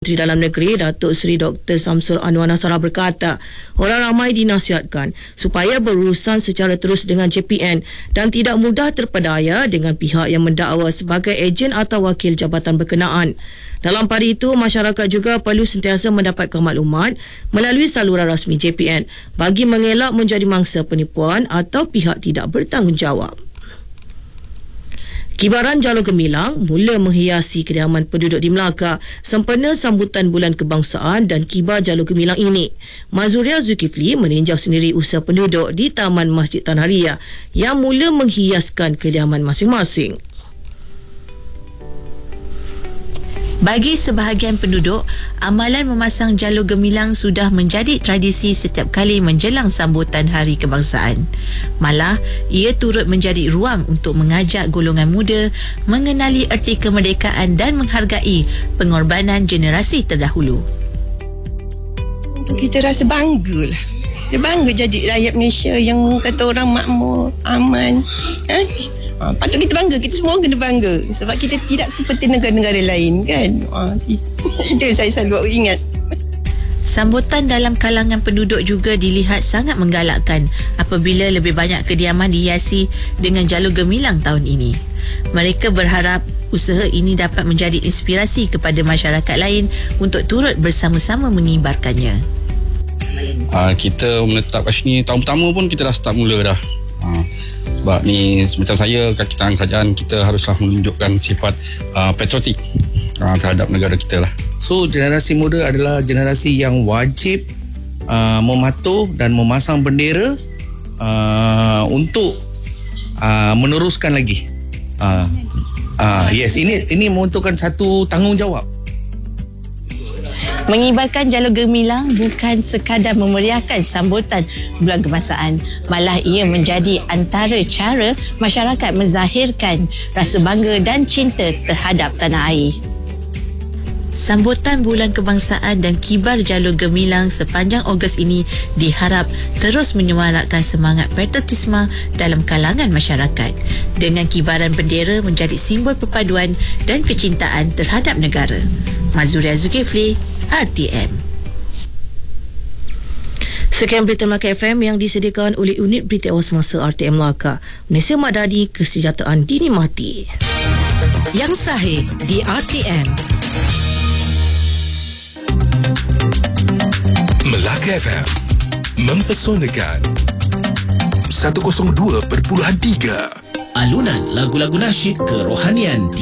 Menteri Dalam Negeri Datuk Seri Dr. Samsul Anwar Nasrallah berkata, orang ramai dinasihatkan supaya berurusan secara terus dengan JPN dan tidak mudah terpedaya dengan pihak yang mendakwa sebagai ejen atau wakil jabatan berkenaan. Dalam pada itu, masyarakat juga perlu sentiasa mendapatkan maklumat melalui saluran rasmi JPN bagi mengelak menjadi mangsa penipuan atau pihak tidak bertanggungjawab. Kibaran Jalur Gemilang mula menghiasi kediaman penduduk di Melaka sempena sambutan Bulan Kebangsaan dan Kibar Jalur Gemilang ini. Mazuria Zulkifli meninjau sendiri usaha penduduk di Taman Masjid Tanah Ria yang mula menghiaskan kediaman masing-masing. Bagi sebahagian penduduk, amalan memasang jalur gemilang sudah menjadi tradisi setiap kali menjelang sambutan Hari Kebangsaan. Malah, ia turut menjadi ruang untuk mengajak golongan muda mengenali erti kemerdekaan dan menghargai pengorbanan generasi terdahulu. Kita rasa bangga lah. Dia bangga jadi rakyat Malaysia yang kata orang makmur, aman. Patut kita bangga. Kita semua kena bangga. Sebab kita tidak seperti negara-negara lain kan. Itu yang saya selalu ingat. Sambutan dalam kalangan penduduk juga dilihat sangat menggalakkan apabila lebih banyak kediaman dihiasi dengan jalur gemilang tahun ini. Mereka berharap usaha ini dapat menjadi inspirasi kepada masyarakat lain untuk turut bersama-sama mengibarkannya. Kita menetap kat sini tahun pertama pun kita dah start mula dah. Sebab ni macam saya, kaki tangan kerajaan, kita haruslah menunjukkan sifat patriotik terhadap negara kita lah. So generasi muda adalah generasi yang wajib mematuh dan memasang bendera untuk meneruskan lagi. Yes, ini membutuhkan satu tanggungjawab. Mengibarkan jalur gemilang bukan sekadar memeriahkan sambutan Bulan Kebangsaan, malah ia menjadi antara cara masyarakat menzahirkan rasa bangga dan cinta terhadap tanah air. Sambutan Bulan Kebangsaan dan Kibar Jalur Gemilang sepanjang Ogos ini diharap terus menyemarakkan semangat patriotisme dalam kalangan masyarakat, dengan kibaran bendera menjadi simbol perpaduan dan kecintaan terhadap negara. Mazuria Zulkifli, RTM. Sekian berita Melaka FM yang disediakan oleh unit berita awal semasa RTM Melaka. Malaysia Madani, kesejahteraan dinikmati. Yang sahih di RTM. Melaka FM mempesonakan 102.3. Alunan lagu-lagu nasyid kerohanian